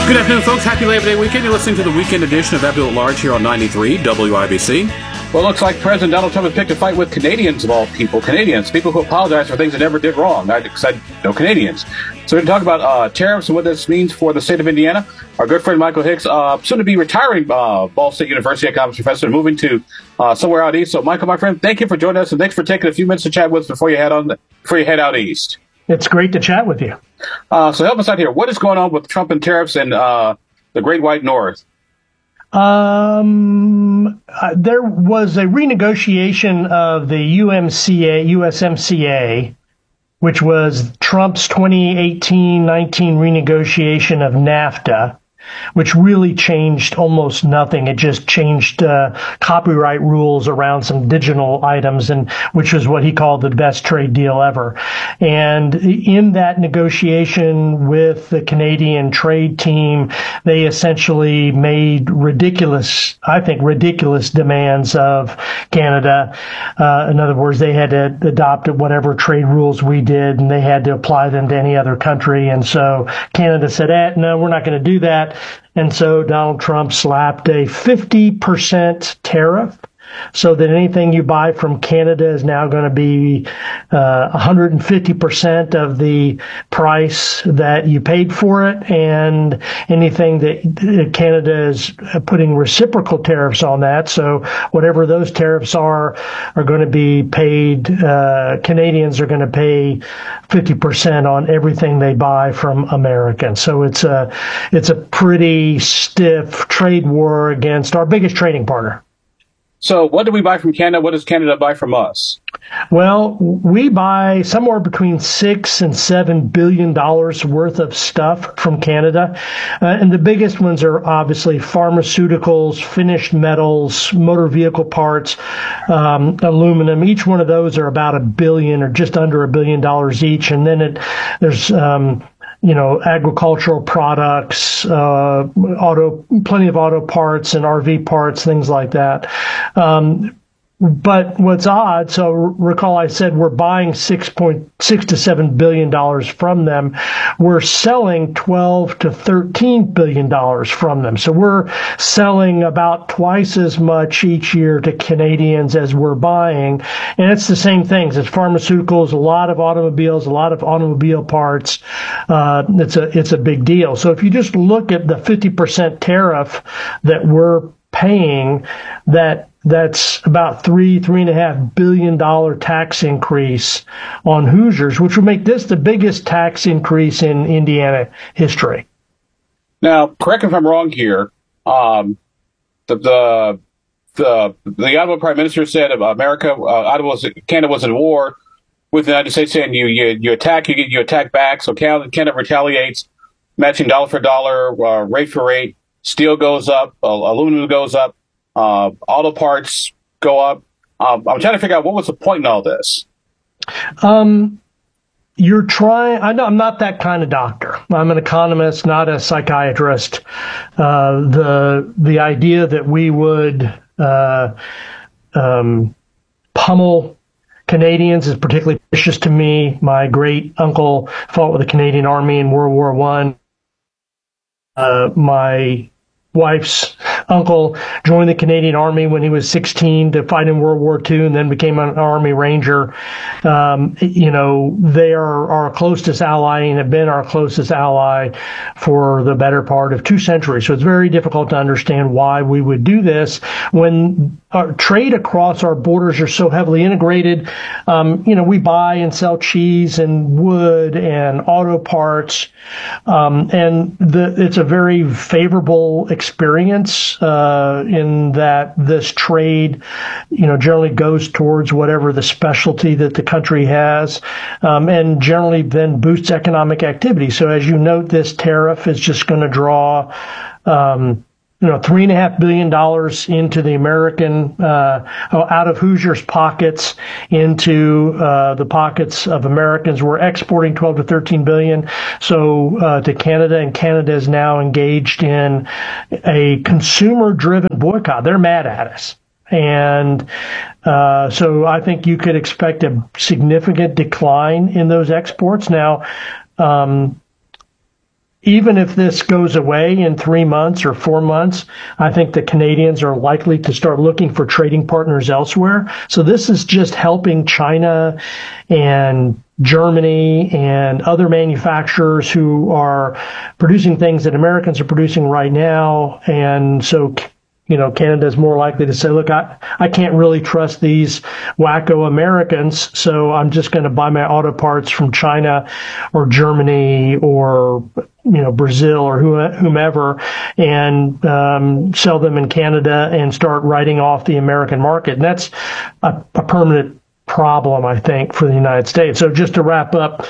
Good afternoon, folks. Happy Labor Day weekend. You're listening to the weekend edition of Ebbsville at Large here on 93 WIBC. Well, it looks like President Donald Trump has picked a fight with Canadians, of all people. Canadians, people who apologize for things they never did wrong. I said no Canadians. So we're going to talk about tariffs and what this means for the state of Indiana. Our good friend Michael Hicks, soon to be retiring Ball State University economics professor, and moving to somewhere out east. So, Michael, my friend, thank you for joining us, and thanks for taking a few minutes to chat with us before you head out east. It's great to chat with you. So help us out here. What is going on with Trump and tariffs and the Great White North? There was a renegotiation of the USMCA, which was Trump's 2018-19 renegotiation of NAFTA, which really changed almost nothing. It just changed copyright rules around some digital items, and which was what he called the best trade deal ever. And in that negotiation with the Canadian trade team, they essentially made ridiculous demands of Canada. In other words, they had to adopt whatever trade rules we did, and they had to apply them to any other country. And so Canada said, no, we're not going to do that. And so Donald Trump slapped a 50% tariff, so that anything you buy from Canada is now going to be 150% of the price that you paid for it, and anything that Canada is putting reciprocal tariffs on that. So whatever those tariffs are going to be paid. Canadians are going to pay 50% on everything they buy from Americans. So it's a pretty stiff trade war against our biggest trading partner. So what do we buy from Canada? What does Canada buy from us? Well, we buy somewhere between $6 and $7 billion worth of stuff from Canada. And the biggest ones are obviously pharmaceuticals, finished metals, motor vehicle parts, aluminum. Each one of those are about $1 billion or just under $1 billion each. And then there's agricultural products, plenty of auto parts and RV parts, things like that. But what's odd, so recall I said we're buying $6 to $7 billion from them. We're selling $12 to $13 billion from them. So we're selling about twice as much each year to Canadians as we're buying. And it's the same things. It's pharmaceuticals, a lot of automobiles, a lot of automobile parts. It's a big deal. So if you just look at the 50% tariff that we're paying, that's about $3.5 billion tax increase on Hoosiers, which would make this the biggest tax increase in Indiana history. Now, correct me if I'm wrong here. The Ottawa Prime Minister said Canada was at war with the United States, saying you attack, you attack back. So Canada retaliates, matching dollar for dollar, rate for rate. Steel goes up, aluminum goes up. Auto parts go up. I'm trying to figure out what was the point in all this. You're trying. I'm not that kind of doctor. I'm an economist, not a psychiatrist. The idea that we would pummel Canadians is particularly precious to me. My great uncle fought with the Canadian Army in World War I. My wife's uncle joined the Canadian Army when he was 16 to fight in World War II, and then became an Army Ranger. They are our closest ally and have been our closest ally for the better part of 2 centuries. So it's very difficult to understand why we would do this when our trade across our borders are so heavily integrated. We buy and sell cheese and wood and auto parts, and it's a very favorable experience in that this trade, generally goes towards whatever the specialty that the country has, and generally then boosts economic activity. So as you note, this tariff is just going to draw $3.5 billion into the American, out of Hoosiers' pockets into the pockets of Americans. We're exporting 12 to 13 billion. So to Canada, and Canada is now engaged in a consumer-driven boycott. They're mad at us. And so I think you could expect a significant decline in those exports. Now, even if this goes away in 3 months or 4 months, I think the Canadians are likely to start looking for trading partners elsewhere. So this is just helping China and Germany and other manufacturers who are producing things that Americans are producing right now. And so, Canada is more likely to say, look, I can't really trust these wacko Americans, so I'm just going to buy my auto parts from China or Germany or, Brazil or whomever and sell them in Canada and start writing off the American market. And that's a permanent problem, I think, for the United States. So just to wrap up,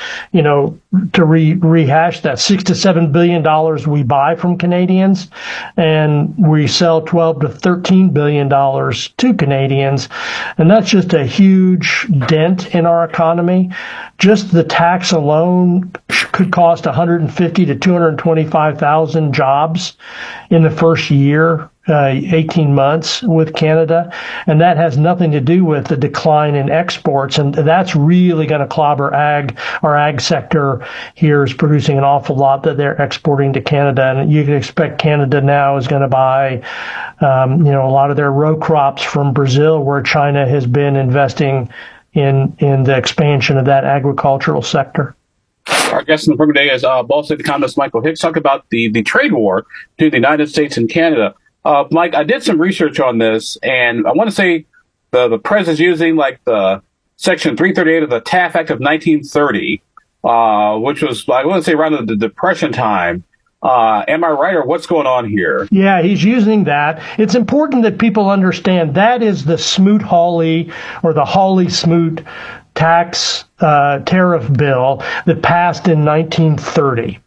to rehash that, $6 to $7 billion we buy from Canadians, and we sell $12 to $13 billion to Canadians, and that's just a huge dent in our economy. Just the tax alone could cost 150 to 225,000 jobs in the first year. 18 months with Canada, and that has nothing to do with the decline in exports, and that's really going to clobber ag. Our ag sector here is producing an awful lot that they're exporting to Canada, and you can expect Canada now is going to buy, a lot of their row crops from Brazil, where China has been investing in the expansion of that agricultural sector. Our guest in the program today is Ball State economist Michael Hicks. Talk about the trade war between the United States and Canada. Mike, I did some research on this, and I want to say the president's using like the Section 338 of the Taft Act of 1930, which was, I want to say, around the Depression time. Am I right, or what's going on here? Yeah, he's using that. It's important that people understand that is the Smoot-Hawley or the Hawley-Smoot tax tariff bill that passed in 1930.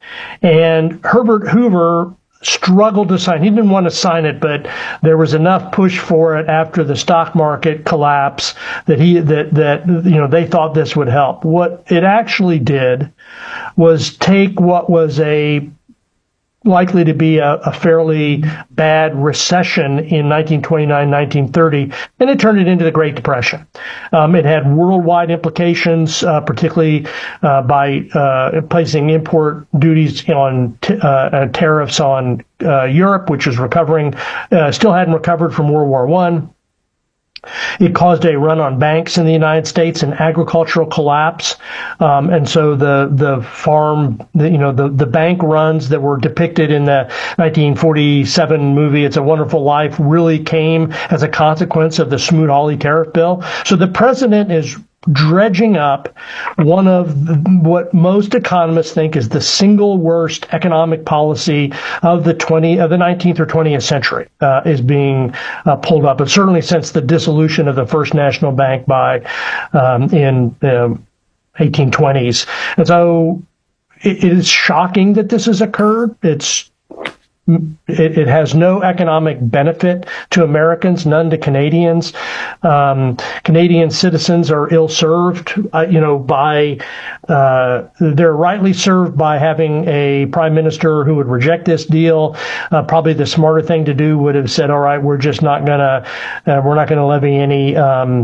And Herbert Hoover struggled to sign. He didn't want to sign it, but there was enough push for it after the stock market collapse that they thought this would help. What it actually did was take what was likely to be a fairly bad recession in 1929, 1930, and it turned it into the Great Depression. It had worldwide implications, particularly by placing import duties on tariffs on Europe, which was recovering, still hadn't recovered from World War I. It caused a run on banks in the United States, an agricultural collapse, and so the bank runs that were depicted in the 1947 movie "It's a Wonderful Life" really came as a consequence of the Smoot-Hawley tariff bill. So the president is dredging up one of what most economists think is the single worst economic policy of the 19th or 20th century is being pulled up, and certainly since the dissolution of the First National Bank in 1820s. And so it is shocking that this has occurred. It has no economic benefit to Americans, none to Canadians. Canadian citizens are ill-served, they're rightly served by having a prime minister who would reject this deal. Probably the smarter thing to do would have said, all right, we're not going to levy any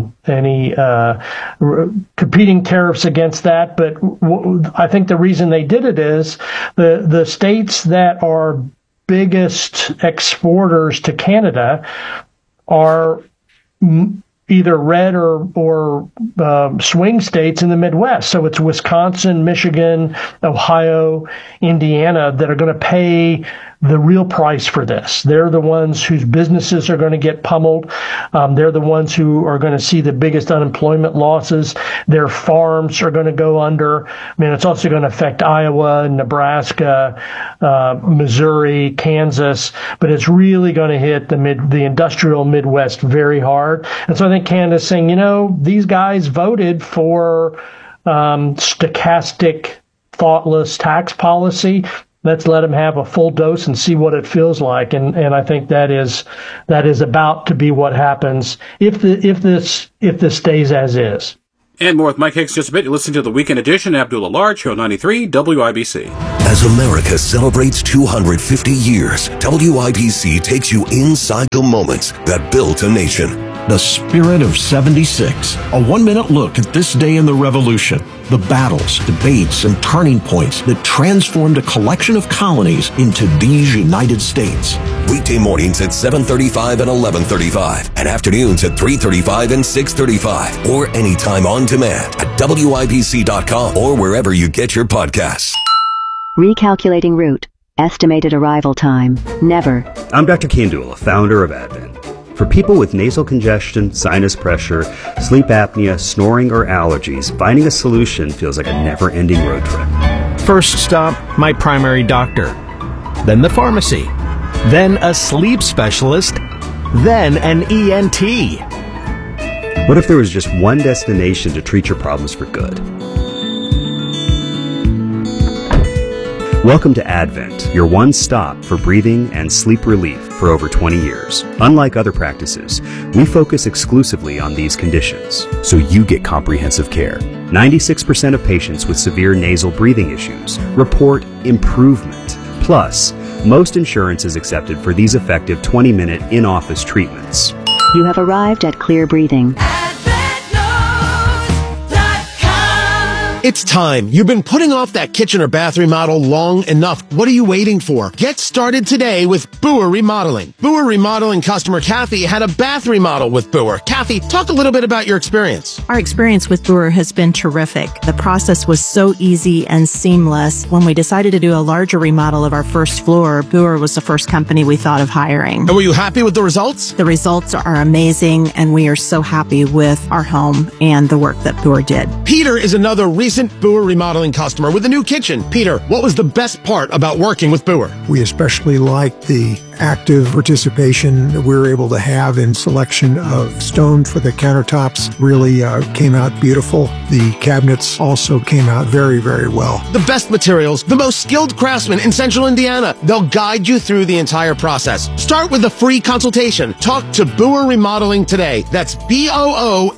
competing tariffs against that. But I think the reason they did it is the states that are biggest exporters to Canada are either red or swing states in the Midwest. So it's Wisconsin, Michigan, Ohio, Indiana that are going to pay the real price for this. They're the ones whose businesses are going to get pummeled. They're the ones who are going to see the biggest unemployment losses. Their farms are going to go under. I mean, it's also going to affect Iowa, Nebraska, Missouri, Kansas, but it's really going to hit the industrial Midwest very hard. And so I think Canada's saying, these guys voted for stochastic, thoughtless tax policy. Let's let them have a full dose and see what it feels like. And I think that is about to be what happens if this stays as is. And more with Mike Hicks just a bit. You're listening to the Weekend Edition, Abdullah Large, Show 93, WIBC. As America celebrates 250 years, WIBC takes you inside the moments that built a nation. The Spirit of 76. A 1-minute look at this day in the Revolution. The battles, debates, and turning points that transformed a collection of colonies into these United States. Weekday mornings at 7:35 and 11:35, and afternoons at 3:35 and 6:35, or anytime on demand at WIBC.com or wherever you get your podcasts. Recalculating route. Estimated arrival time. Never. I'm Dr. Kandula, founder of Advent. For people with nasal congestion, sinus pressure, sleep apnea, snoring, or allergies, finding a solution feels like a never-ending road trip. First stop, my primary doctor. Then the pharmacy. Then a sleep specialist. Then an ENT. What if there was just one destination to treat your problems for good? Welcome to Advent, your one stop for breathing and sleep relief for over 20 years. Unlike other practices, we focus exclusively on these conditions, so you get comprehensive care. 96% of patients with severe nasal breathing issues report improvement. Plus, most insurance is accepted for these effective 20-minute in-office treatments. You have arrived at Clear Breathing. It's time. You've been putting off that kitchen or bath remodel long enough. What are you waiting for? Get started today with Boer Remodeling. Boer Remodeling customer Kathy had a bath remodel with Boer. Kathy, talk a little bit about your experience. Our experience with Boer has been terrific. The process was so easy and seamless. When we decided to do a larger remodel of our first floor, Boer was the first company we thought of hiring. And were you happy with the results? The results are amazing, and we are so happy with our home and the work that Boer did. Peter is another recent Boer Remodeling customer with a new kitchen. Peter, what was the best part about working with Boer? We especially liked the active participation that we were able to have in selection of stone for the countertops. Really came out beautiful. The cabinets also came out very, very well. The best materials, the most skilled craftsmen in Central Indiana. They'll guide you through the entire process. Start with a free consultation. Talk to Boer Remodeling today. That's Booher,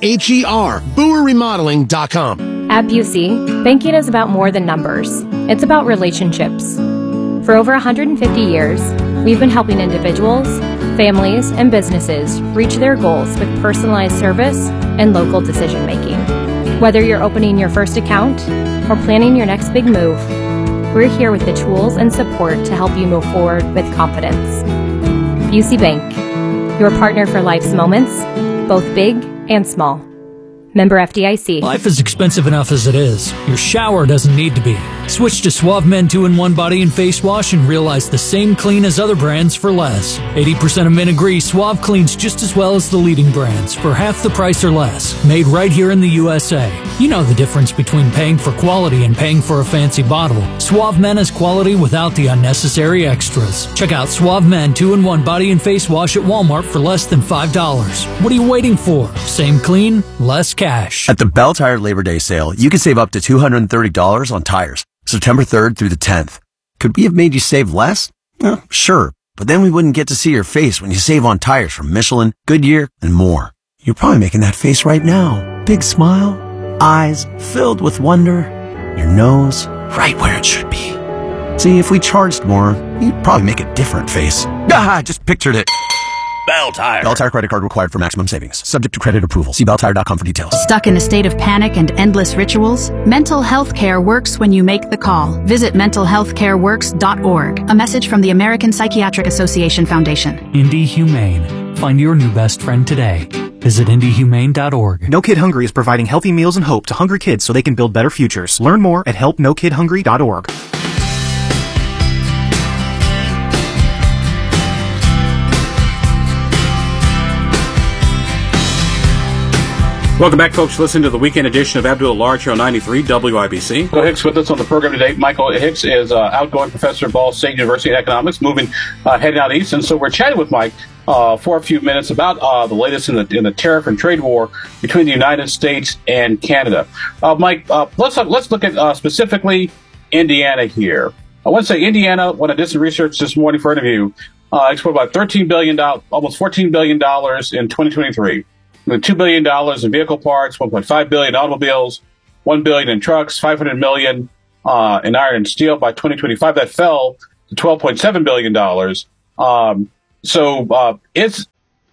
BoerRemodeling.com. At Busey, banking is about more than numbers. It's about relationships. For over 150 years, we've been helping individuals, families, and businesses reach their goals with personalized service and local decision-making. Whether you're opening your first account or planning your next big move, we're here with the tools and support to help you move forward with confidence. Busey Bank, your partner for life's moments, both big and small. Member FDIC. Life is expensive enough as it is. Your shower doesn't need to be. Switch to Suave Men 2-in-1 Body and Face Wash and realize the same clean as other brands for less. 80% of men agree Suave cleans just as well as the leading brands for half the price or less. Made right here in the USA. You know the difference between paying for quality and paying for a fancy bottle. Suave Men is quality without the unnecessary extras. Check out Suave Men 2-in-1 Body and Face Wash at Walmart for less than $5. What are you waiting for? Same clean, less cash. At the Bell Tire Labor Day sale, you can save up to $230 on tires, September 3rd through the 10th. Could we have made you save less? Sure, but then we wouldn't get to see your face when you save on tires from Michelin, Goodyear, and more. You're probably making that face right now. Big smile, eyes filled with wonder, your nose right where it should be. See, if we charged more, you'd probably make a different face. I just pictured it. Bell Tire. Bell Tire credit card required for maximum savings. Subject to credit approval. See belltire.com for details. Stuck in a state of panic and endless rituals? Mental health care works when you make the call. Visit mentalhealthcareworks.org. A message from the American Psychiatric Association Foundation. Indy Humane. Find your new best friend today. Visit indyhumane.org. No Kid Hungry is providing healthy meals and hope to hungry kids so they can build better futures. Learn more at helpnokidhungry.org. Welcome back, folks. Listen to the weekend edition of Abdul Large here on 93 WIBC. Michael Hicks with us on the program today. Michael Hicks is outgoing professor at Ball State University in economics, heading out east. And so we're chatting with Mike for a few minutes about the latest in the tariff and trade war between the United States and Canada. Mike, let's look at specifically Indiana here. I want to say Indiana, when I did some research this morning for an interview, exported about $13 billion, almost $14 billion in 2023. $2 billion in vehicle parts, $1.5 billion in automobiles, $1 billion in trucks, $500 million in iron and steel. By 2025, that fell to $12.7 billion.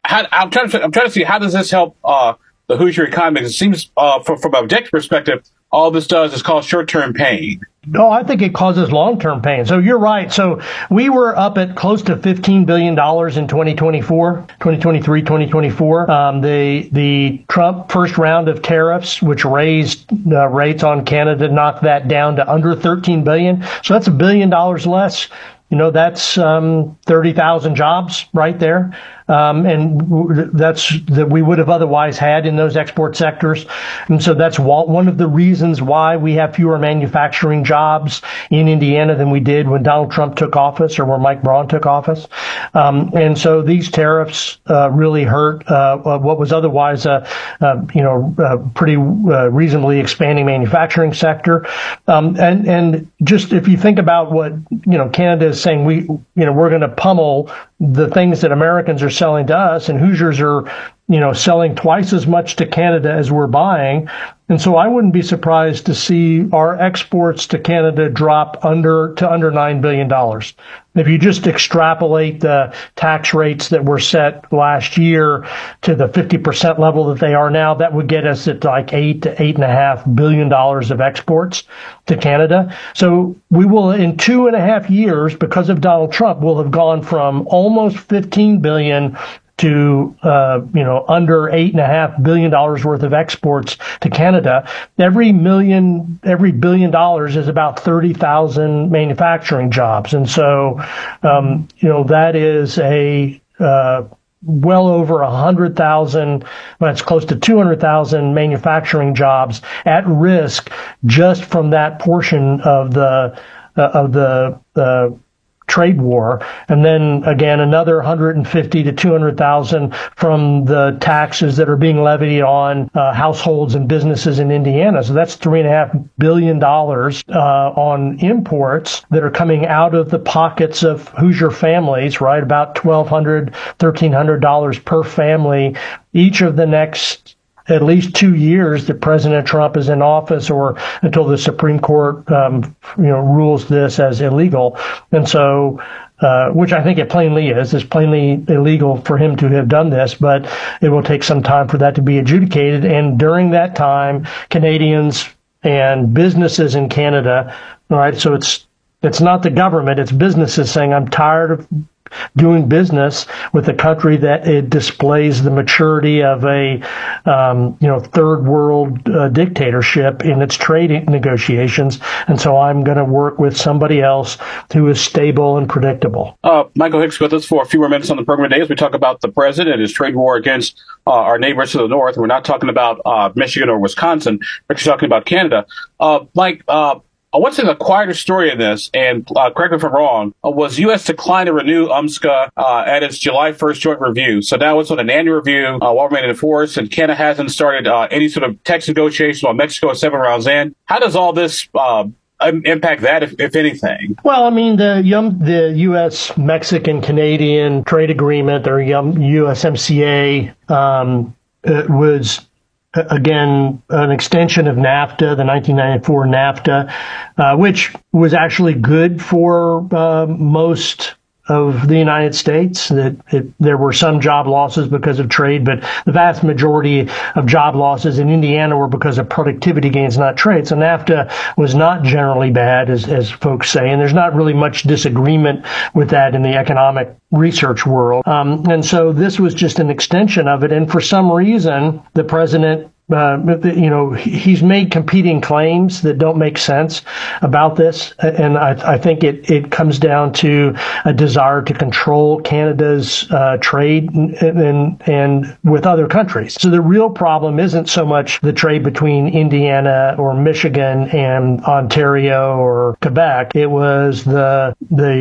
I'm trying to see, how does this help the Hoosier economy? It seems from an objective perspective, all this does is cause short-term pain. No, I think it causes long-term pain. So you're right. So we were up at close to $15 billion in 2023, 2024. The Trump first round of tariffs, which raised rates on Canada, knocked that down to under $13 billion. So that's $1 billion less. That's 30,000 jobs right there. And that's that we would have otherwise had in those export sectors. And so that's one of the reasons why we have fewer manufacturing jobs in Indiana than we did when Donald Trump took office or when Mike Braun took office. And so these tariffs really hurt what was otherwise a pretty reasonably expanding manufacturing sector. And just if you think about what Canada is saying, we're going to pummel the things that Americans are selling to us, and Hoosiers are, selling twice as much to Canada as we're buying. And so I wouldn't be surprised to see our exports to Canada drop under $9 billion. If you just extrapolate the tax rates that were set last year to the 50% level that they are now, that would get us at like $8 to $8.5 billion of exports to Canada. So we will, in 2.5 years, because of Donald Trump, will have gone from almost $15 billion to under $8.5 billion worth of exports to Canada. Every $1 billion is about 30,000 manufacturing jobs, and so that is a well over 100,000, well, it's close to 200,000 manufacturing jobs at risk just from that portion of the trade war. And then again, another 150 to 200,000 from the taxes that are being levied on households and businesses in Indiana. So that's $3.5 billion on imports that are coming out of the pockets of Hoosier families, right? About $1,200, $1,300 per family each of the next at least 2 years that President Trump is in office, or until the Supreme Court, rules this as illegal. And so, which I think it plainly is. It's plainly illegal for him to have done this, but it will take some time for that to be adjudicated. And during that time, Canadians and businesses in Canada, all right, so it's not the government, it's businesses saying, I'm tired of doing business with a country that it displays the maturity of a third world dictatorship in its trade negotiations, and so I'm going to work with somebody else who is stable and predictable. Michael Hicks with us for a few more minutes on the program today as we talk about the president and his trade war against our neighbors to the north. And we're not talking about Michigan or Wisconsin, but you're talking about Canada. Mike, I want to say the quieter story in this, and correct me if I'm wrong, was U.S. declined to renew UMSCA at its July 1st joint review. So now it's on an annual review while remaining in force, and Canada hasn't started any sort of text negotiations while Mexico is 7 rounds in. How does all this impact that, if anything? Well, I mean, the U.S. Mexican-Canadian trade agreement, or USMCA, was again an extension of NAFTA, the 1994 NAFTA, which was actually good for most of the United States. There were some job losses because of trade, but the vast majority of job losses in Indiana were because of productivity gains, not trade. So NAFTA was not generally bad, as folks say, and there's not really much disagreement with that in the economic research world. And so this was just an extension of it. And for some reason, the president, he's made competing claims that don't make sense about this. And I think it comes down to a desire to control Canada's trade and with other countries. So the real problem isn't so much the trade between Indiana or Michigan and Ontario or Quebec. It was the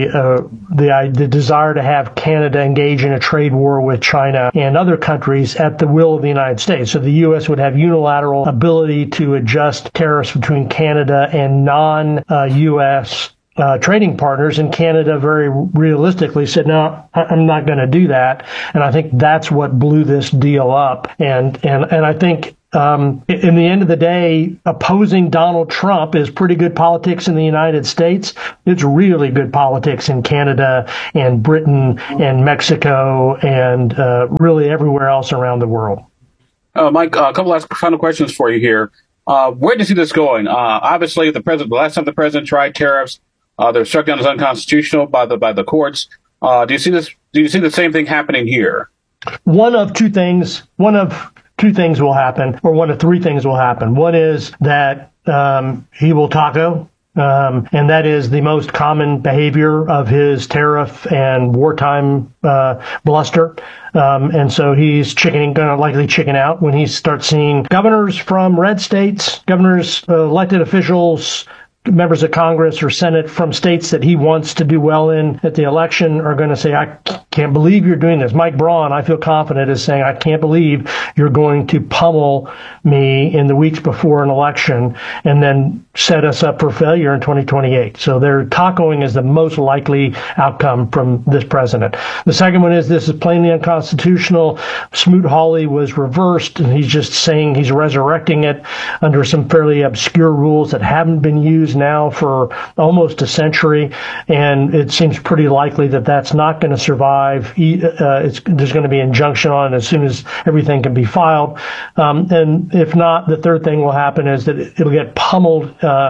desire to have Canada engage in a trade war with China and other countries at the will of the United States. So the U.S. would have unilateral ability to adjust tariffs between Canada and non-U.S. trading partners, and Canada very realistically said, no, I'm not going to do that. And I think that's what blew this deal up. And I think in the end of the day, opposing Donald Trump is pretty good politics in the United States. It's really good politics in Canada and Britain and Mexico and really everywhere else around the world. Mike, a couple last final questions for you here. Where do you see this going? Obviously, the last time the president tried tariffs, they were struck down as unconstitutional by the courts. Do you see the same thing happening here? One of two things will happen, or one of three things will happen. One is that he will taco, and that is the most common behavior of his tariff and wartime bluster. And so he's going to likely chicken out when he starts seeing governors from red states, governors, elected officials, members of Congress or Senate from states that he wants to do well in at the election are going to say, I can't believe you're doing this. Mike Braun, I feel confident, is saying, I can't believe you're going to pummel me in the weeks before an election and then set us up for failure in 2028. So their tacoing is the most likely outcome from this president. The second one is this is plainly unconstitutional. Smoot-Hawley was reversed, and he's just saying he's resurrecting it under some fairly obscure rules that haven't been used now for almost a century, and it seems pretty likely that that's not going to survive. There's going to be an injunction on it as soon as everything can be filed. And if not, the third thing will happen is that it'll get pummeled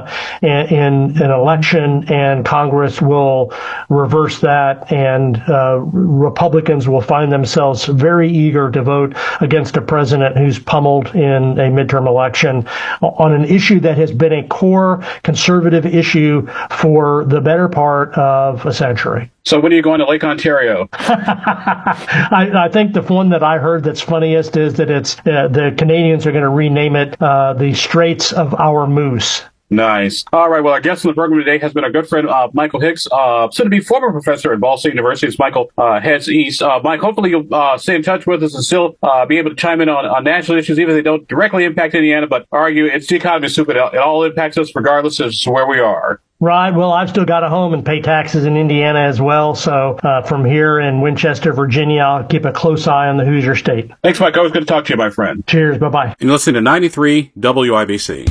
in an election, and Congress will reverse that, and Republicans will find themselves very eager to vote against a president who's pummeled in a midterm election on an issue that has been a core conservative issue for the better part of a century. So when are you going to Lake Ontario? I think the one that I heard that's funniest is that it's the Canadians are going to rename it the Straits of Our Moose. Nice. All right. Well, our guest on the program today has been our good friend, Michael Hicks, soon-to-be former professor at Ball State University as Michael heads east. Mike, hopefully you'll stay in touch with us and still be able to chime in on national issues, even if they don't directly impact Indiana, but argue it's the economy, stupid. It all impacts us regardless of where we are. Right. Well, I've still got a home and pay taxes in Indiana as well. So from here in Winchester, Virginia, I'll keep a close eye on the Hoosier State. Thanks, Mike. Always good to talk to you, my friend. Cheers. Bye-bye. You're listening to 93 WIBC.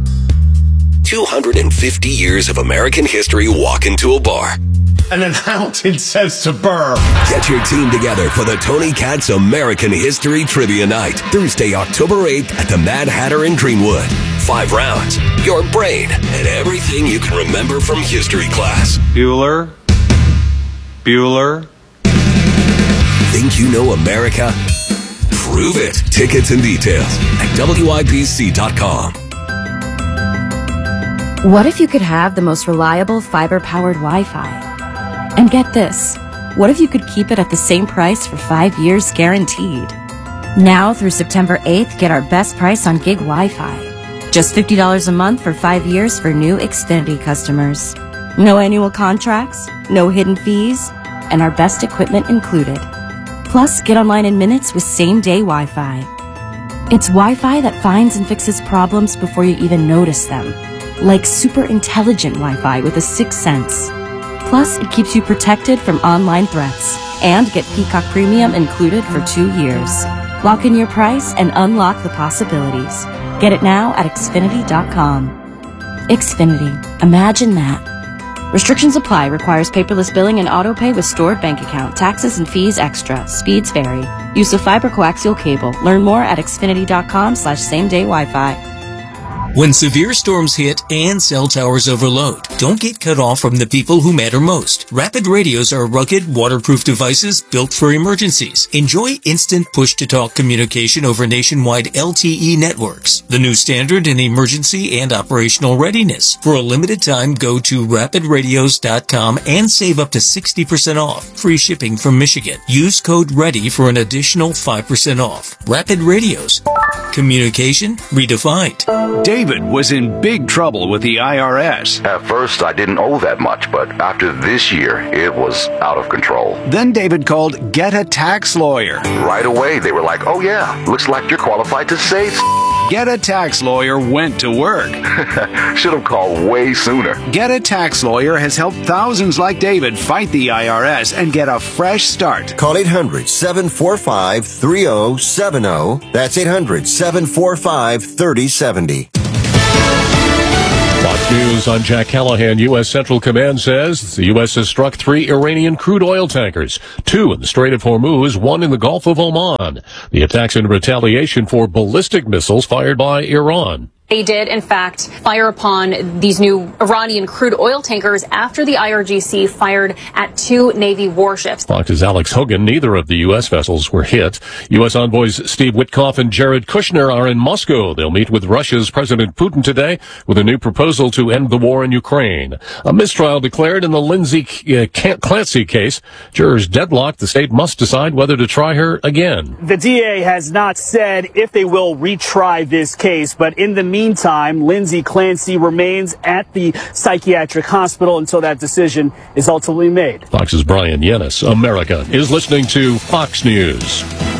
250 years of American history walk into a bar. And an ounce says to Burr. Get your team together for the Tony Katz American History Trivia Night, Thursday, October 8th at the Mad Hatter in Greenwood. 5 rounds, your brain, and everything you can remember from history class. Bueller. Think you know America? Prove it. Tickets and details at WIBC.com. What if you could have the most reliable fiber-powered Wi-Fi? And get this, what if you could keep it at the same price for 5 years guaranteed? Now through September 8th, get our best price on gig Wi-Fi. Just $50 a month for 5 years for new Xfinity customers. No annual contracts, no hidden fees, and our best equipment included. Plus, get online in minutes with same-day Wi-Fi. It's Wi-Fi that finds and fixes problems before you even notice them. Like super intelligent Wi-Fi with a 6th sense. Plus, it keeps you protected from online threats. And get Peacock Premium included for 2 years. Lock in your price and unlock the possibilities. Get it now at Xfinity.com. Xfinity. Imagine that. Restrictions apply. Requires paperless billing and auto-pay with stored bank account. Taxes and fees extra. Speeds vary. Use of fiber coaxial cable. Learn more at Xfinity.com/same-day Wi-Fi. When severe storms hit and cell towers overload, don't get cut off from the people who matter most. Rapid radios are rugged, waterproof devices built for emergencies. Enjoy instant push-to-talk communication over nationwide LTE networks, the new standard in emergency and operational readiness. For a limited time, go to rapidradios.com and save up to 60% off. Free shipping from Michigan. Use code READY for an additional 5% off. Rapid Radios. Communication redefined. David was in big trouble with the IRS. At first, I didn't owe that much, but after this year, it was out of control. Then David called Get a Tax Lawyer. Right away, they were like, oh yeah, looks like you're qualified to save. Get a Tax Lawyer went to work. Should have called way sooner. Get a Tax Lawyer has helped thousands like David fight the IRS and get a fresh start. Call 800-745-3070. That's 800-745-3070. Fox News, I'm Jack Callahan. U.S. Central Command says the U.S. has struck 3 Iranian crude oil tankers, 2 in the Strait of Hormuz, 1 in the Gulf of Oman. The attacks in retaliation for ballistic missiles fired by Iran. They did, in fact, fire upon these new Iranian crude oil tankers after the IRGC fired at 2 Navy warships. Fox's Alex Hogan, neither of the U.S. vessels were hit. U.S. envoys Steve Witkoff and Jared Kushner are in Moscow. They'll meet with Russia's President Putin today with a new proposal to end the war in Ukraine. A mistrial declared in the Lindsay Clancy case. Jurors deadlocked. The state must decide whether to try her again. The DA has not said if they will retry this case, but in the meantime, Lindsay Clancy remains at the psychiatric hospital until that decision is ultimately made. Fox's Brian Yennis. America is listening to Fox News.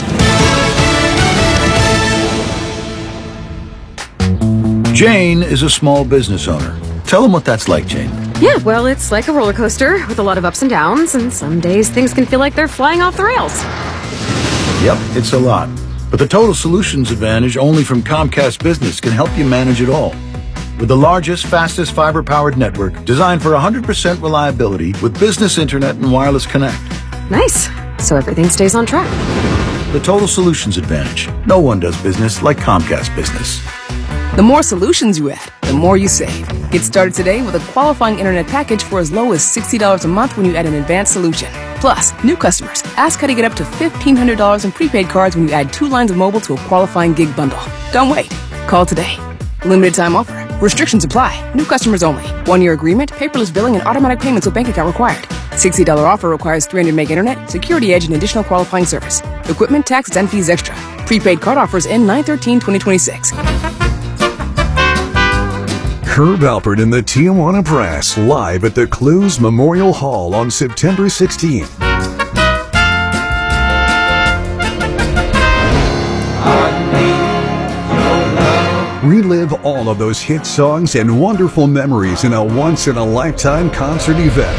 Jane is a small business owner. Tell them what that's like, Jane. Yeah, well, it's like a roller coaster with a lot of ups and downs, and some days things can feel like they're flying off the rails. Yep, it's a lot. But the Total Solutions Advantage only from Comcast Business can help you manage it all. With the largest, fastest fiber-powered network designed for 100% reliability with business internet and wireless connect. Nice. So everything stays on track. The Total Solutions Advantage. No one does business like Comcast Business. The more solutions you add, the more you save. Get started today with a qualifying internet package for as low as $60 a month when you add an advanced solution. Plus, new customers, ask how to get up to $1,500 in prepaid cards when you add 2 lines of mobile to a qualifying gig bundle. Don't wait. Call today. Limited time offer. Restrictions apply. New customers only. 1-year agreement, paperless billing, and automatic payments with bank account required. $60 offer requires 300 meg internet, security edge, and additional qualifying service. Equipment, taxes, and fees extra. Prepaid card offers end 9/13/2026. Herb Alpert and the Tijuana Brass live at the Clues Memorial Hall on September 16th. Relive all of those hit songs and wonderful memories in a once-in-a-lifetime concert event.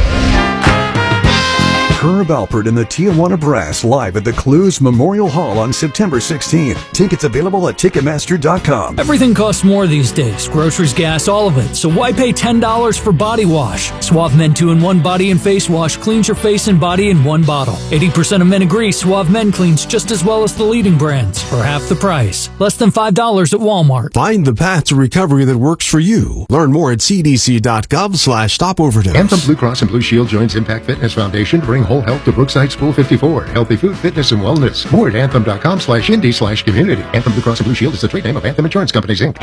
Herb Alpert and the Tijuana Brass live at the Clues Memorial Hall on September 16th. Tickets available at Ticketmaster.com. Everything costs more these days. Groceries, gas, all of it. So why pay $10 for body wash? Suave Men 2-in-1 Body and Face Wash cleans your face and body in one bottle. 80% of men agree Suave Men cleans just as well as the leading brands for half the price. Less than $5 at Walmart. Find the path to recovery that works for you. Learn more at cdc.gov/stopoverdose. Anthem Blue Cross and Blue Shield joins Impact Fitness Foundation to bring whole health to Brookside School 54. Healthy food, fitness, and wellness. More at anthem.com/indie/community. Anthem Blue Cross and Blue Shield is the trade name of Anthem Insurance Companies, Inc.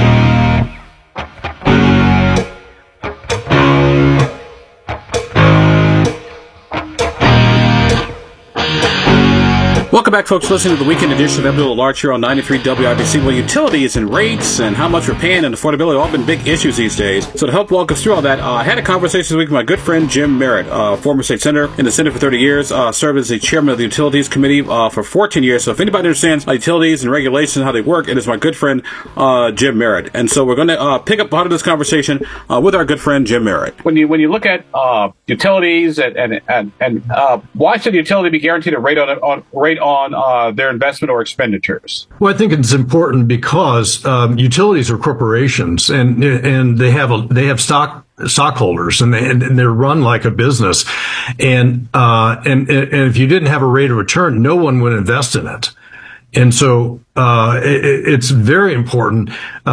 Welcome back, folks. Listening to the weekend edition of Abdul at Large here on 93 WIBC. Well, utilities and rates and how much we're paying and affordability have all been big issues these days. So to help walk us through all that, I had a conversation this week with my good friend Jim Merritt, former state senator in the Senate for 30 years, served as the chairman of the Utilities Committee for 14 years. So if anybody understands utilities and regulations and how they work, it is my good friend Jim Merritt. And so we're going to pick up part of this conversation with our good friend Jim Merritt. When you look at utilities and why should the utility be guaranteed a rate on their investment or expenditures? Well, I think it's important because utilities are corporations, and they have stockholders, and they're run like a business, and if you didn't have a rate of return, no one would invest in it. And so it's very important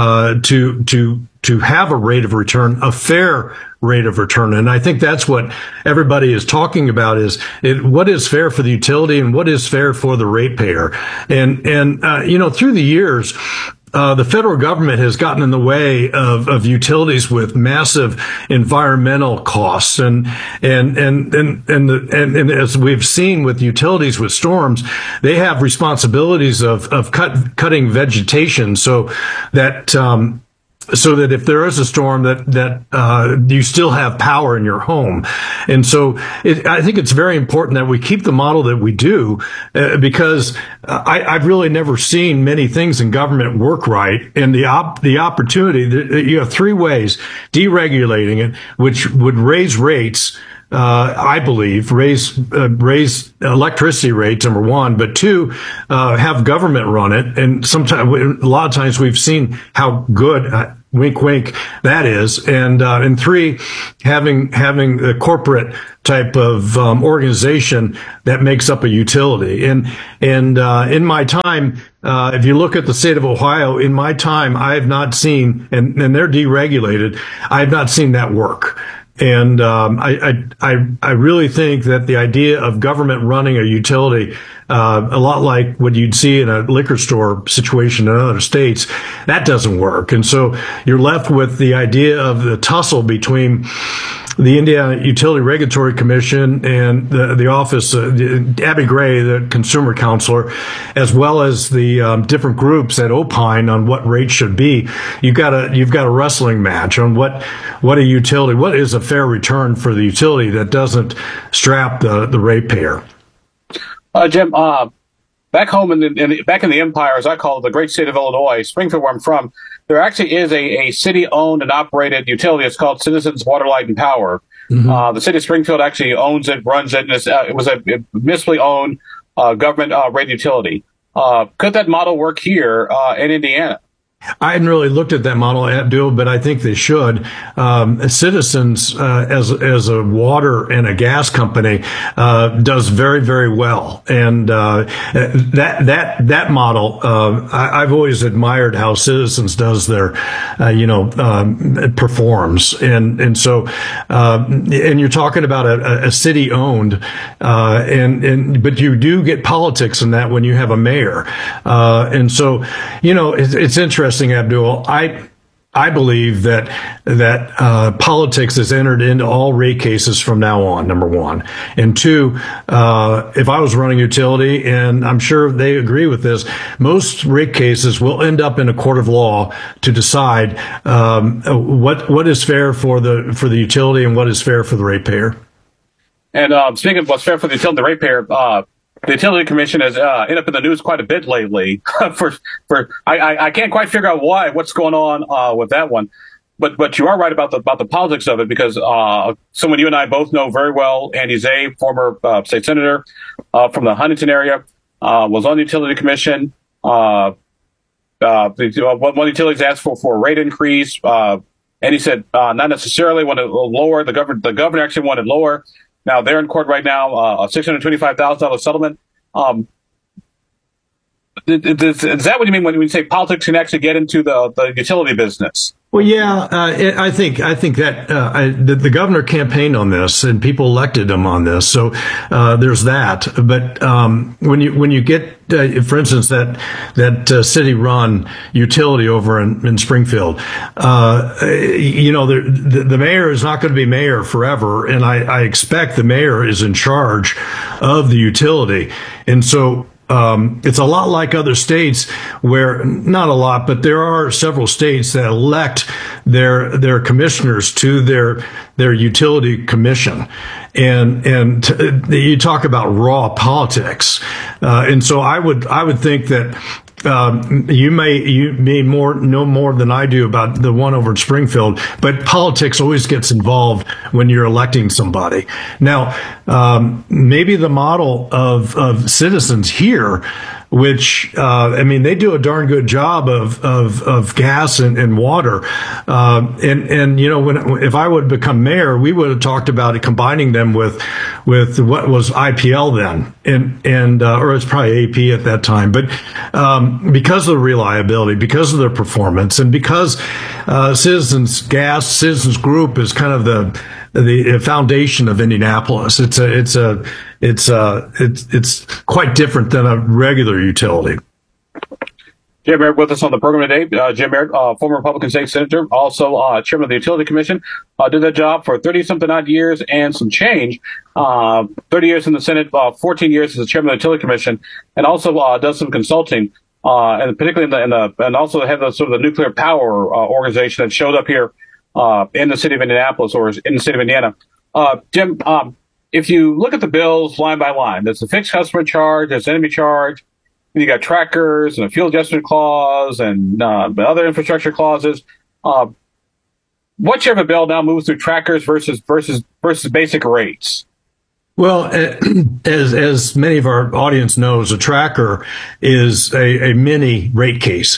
to have a rate of return, a fair rate of return. And I think that's what everybody is talking about is what is fair for the utility and what is fair for the ratepayer. And through the years, the federal government has gotten in the way of utilities with massive environmental costs, and as we've seen with utilities with storms, they have responsibilities of cutting vegetation so that so that if there is a storm that you still have power in your home. And so I think it's very important that we keep the model that we do, because I've really never seen many things in government work right. And the opportunity, you have three ways: deregulating it, which would raise rates, I believe, raise electricity rates, number one, but two, have government run it. And sometimes, a lot of times we've seen how good, wink, wink, that is. And three, having a corporate type of organization that makes up a utility. And in my time, if you look at the state of Ohio, in my time, I have not seen, and they're deregulated, I have not seen that work. And I really think that the idea of government running a utility, a lot like what you'd see in a liquor store situation in other states, that doesn't work. And so you're left with the idea of the tussle between the Indiana Utility Regulatory Commission and the office, Abby Gray, the consumer counselor, as well as the different groups that opine on what rates should be. You've got a wrestling match on what a utility, what is a fair return for the utility that doesn't strap the ratepayer. Jim, back home back in the Empire, as I call it, the great state of Illinois, Springfield, where I'm from, there actually is a city-owned and operated utility. It's called Citizens Water, Light, and Power. Mm-hmm. The city of Springfield actually owns it, runs it, and it was a municipally owned government rated utility. Could that model work here in Indiana? I hadn't really looked at that model, Abdul, but I think they should. Citizens, as a water and a gas company, does very, very well. And that model, I've always admired how Citizens does their, performs. And so, and you're talking about a city owned, but you do get politics in that when you have a mayor. And so, it's interesting. Abdul, I believe that politics is entered into all rate cases from now on, number one. And two, if I was running utility, and I'm sure they agree with this, most rate cases will end up in a court of law to decide what is fair for the utility and what is fair for the ratepayer. And speaking of what's fair for the utility and the ratepayer, the Utility Commission has ended up in the news quite a bit lately. I can't quite figure out what's going on with that one, but you are right about the politics of it, because someone you and I both know very well, Andy Zay, former state senator from the Huntington area, was on the Utility Commission. One of the utilities asked for a rate increase, and he said not necessarily wanted lower. The governor actually wanted lower. Now, they're in court right now, a $625,000 settlement. Is that what you mean when you say politics can actually get into the utility business? Well, yeah, I think that the governor campaigned on this and people elected him on this. So there's that. But when you get, for instance, that city-run utility over in Springfield, the mayor is not going to be mayor forever, and I expect the mayor is in charge of the utility, and so. It's a lot like other states where, not a lot, but there are several states that elect their commissioners to their utility commission. And you talk about raw politics. And so I would think that you may know more than I do about the one over in Springfield, but politics always gets involved when you're electing somebody. Now, maybe the model of Citizens here, which, they do a darn good job of gas and water. If I would become mayor, we would have talked about it, combining them with what was IPL then, or it's probably AP at that time. But, because of the reliability, because of their performance, and because, Citizens Group is kind of the foundation of Indianapolis. It's quite different than a regular utility. Jim Merritt with us on the program today. Jim Merritt, former Republican state senator, also chairman of the Utility Commission, did that job for 30-something odd years and some change. 30 years in the Senate, 14 years as the chairman of the Utility Commission, and also does some consulting. and particularly and also have the sort of the nuclear power organization that showed up here in the city of Indianapolis or in the city of Indiana. Jim, if you look at the bills line by line, there's a fixed customer charge, there's enemy charge, you got trackers and a fuel adjustment clause and other infrastructure clauses. Whichever bill now moves through trackers versus basic rates? Well, as many of our audience knows, a tracker is a mini rate case.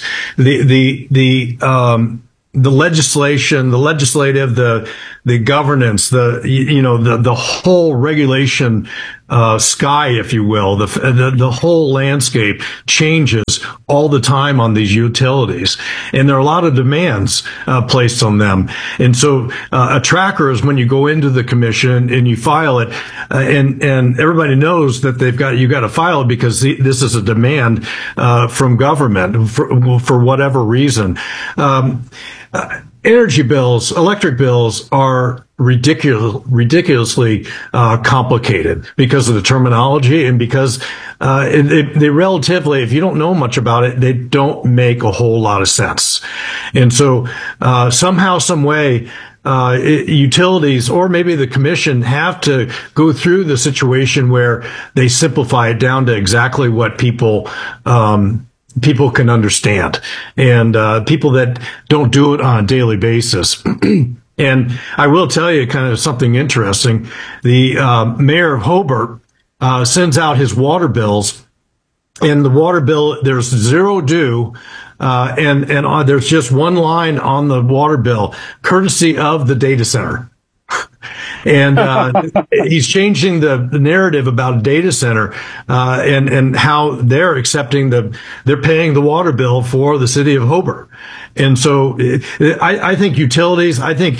The legislation, the legislative, the governance, the whole regulation sky, if you will, the whole landscape changes all the time on these utilities, and there are a lot of demands placed on them. And so a tracker is when you go into the commission and you file it, and everybody knows that you got to file it because this is a demand from government for whatever reason. Energy bills, electric bills are ridiculously complicated because of the terminology and because they relatively, if you don't know much about it, they don't make a whole lot of sense. And so somehow, some way, utilities or maybe the commission have to go through the situation where they simplify it down to exactly what people can understand, and people that don't do it on a daily basis. And I will tell you kind of something interesting. The mayor of Hobart sends out his water bills, and the water bill, there's zero due, and there's just one line on the water bill, courtesy of the data center. And he's changing the narrative about data center and how they're they're paying the water bill for the city of Hobart. And so I think utilities,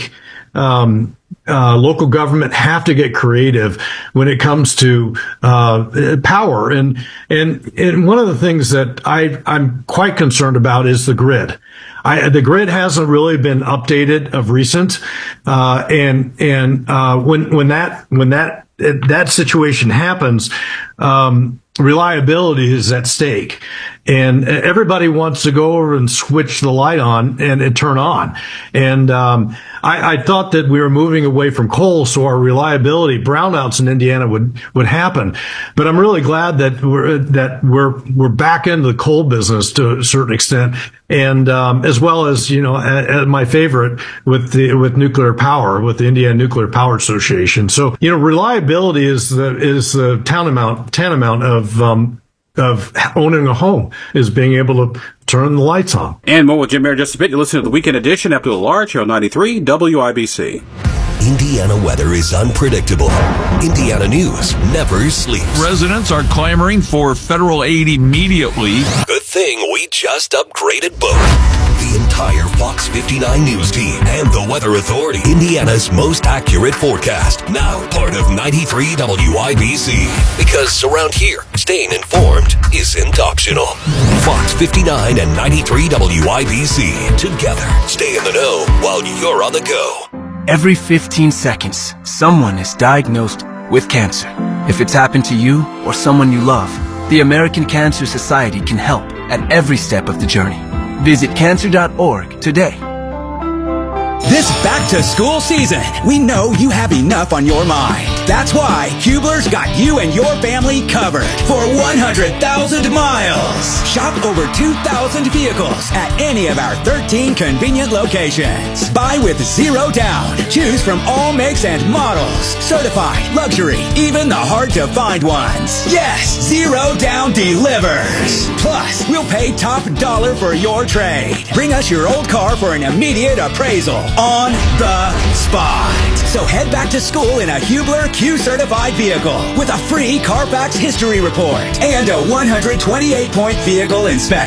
local government have to get creative when it comes to power. And one of the things that I'm quite concerned about is the grid. The grid hasn't really been updated of recent, and when that situation happens, reliability is at stake, and everybody wants to go over and switch the light on and turn on. And I thought that we were moving away from coal, so our reliability brownouts in Indiana would happen. But I'm really glad that we're back into the coal business to a certain extent, and as well as my favorite with nuclear power, with the Indiana Nuclear Power Association. So reliability is the tantamount of owning a home, is being able to turn the lights on. And more with Jim Mayer just a bit. You're listening to the Weekend Edition, up to the large here on 93 WIBC. Indiana weather is unpredictable. Indiana news never sleeps. Residents are clamoring for federal aid immediately. Good thing we just upgraded both. The entire Fox 59 news team and the Weather Authority. Indiana's most accurate forecast. Now part of 93 WIBC. Because around here, staying informed isn't optional. Fox 59 and 93 WIBC. Together, stay in the know while you're on the go. Every 15 seconds, someone is diagnosed with cancer. If it's happened to you or someone you love, the American Cancer Society can help at every step of the journey. Visit cancer.org today. This back-to-school season, we know you have enough on your mind. That's why Hubler's got you and your family covered for 100,000 miles. Shop over 2,000 vehicles at any of our 13 convenient locations. Buy with zero down. Choose from all makes and models. Certified, luxury, even the hard-to-find ones. Yes, zero down delivers. Plus, we'll pay top dollar for your trade. Bring us your old car for an immediate appraisal. On the spot. So head back to school in a Hubler Q-certified vehicle with a free Carfax history report and a 128-point vehicle inspection.